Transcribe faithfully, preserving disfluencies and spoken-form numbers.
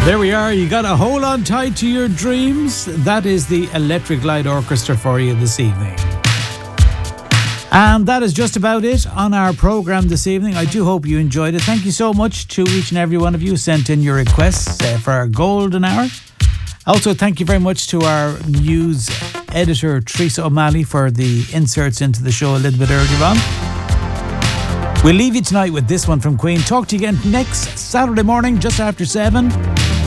There we are. You got to hold on tight to your dreams. That is the Electric Light Orchestra for you this evening. And that is just about it on our programme this evening. I do hope you enjoyed it. Thank you so much to each and every one of you who sent in your requests uh, for our golden hour. Also, thank you very much to our news editor, Teresa O'Malley, for the inserts into the show a little bit earlier on. We'll leave you tonight with this one from Queen. Talk to you again next Saturday morning, just after seven.